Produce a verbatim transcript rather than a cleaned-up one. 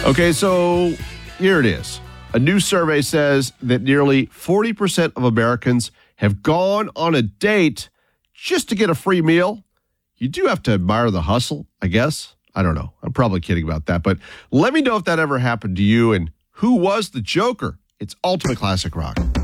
Okay, so here it is. A new survey says that nearly forty percent of Americans have gone on a date just to get a free meal. You do have to admire the hustle, I guess. I don't know. I'm probably kidding about that. But let me know if that ever happened to you and who was the joker. It's Ultimate Classic Rock.